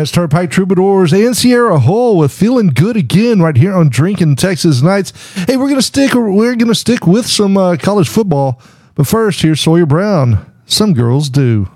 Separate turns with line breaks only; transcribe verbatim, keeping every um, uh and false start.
That's Turnpike Troubadours and Sierra Hull with Feeling Good Again right here on Drinking Texas Nights. Hey, we're gonna stick we're gonna stick with some uh, college football, but first here's Sawyer Brown. Some girls do.